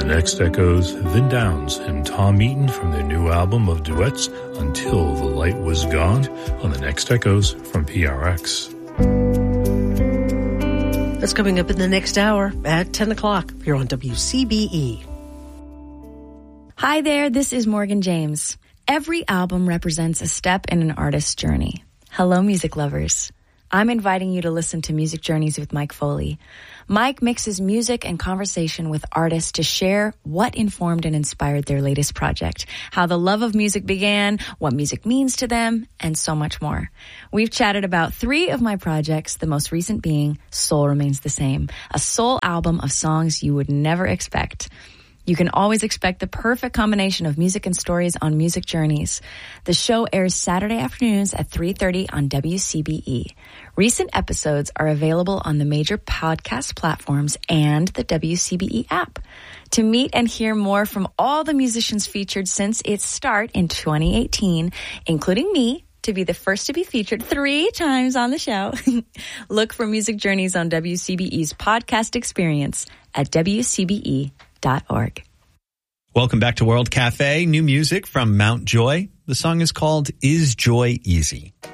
next echoes, Vin Downs and Tom Eaton from their new album of duets, Until the Light Was Gone, on the next echoes from PRX. That's coming up in the next hour at 10 o'clock here on WCBE. Hi there, this is Morgan James. Every album represents a step in an artist's journey. Hello, music lovers. I'm inviting you to listen to Music Journeys with Mike Foley. Mike mixes music and conversation with artists to share what informed and inspired their latest project, how the love of music began, what music means to them, and so much more. We've chatted about 3 of my projects, the most recent being Soul Remains the Same, a soul album of songs you would never expect. You can always expect the perfect combination of music and stories on Music Journeys. The show airs Saturday afternoons at 3:30 on WCBE. Recent episodes are available on the major podcast platforms and the WCBE app. To meet and hear more from all the musicians featured since its start in 2018, including me, to be the first to be featured 3 times on the show, look for Music Journeys on WCBE's podcast experience at WCBE.org. Welcome back to World Cafe. New music from Mount Joy. The song is called Is Joy Easy?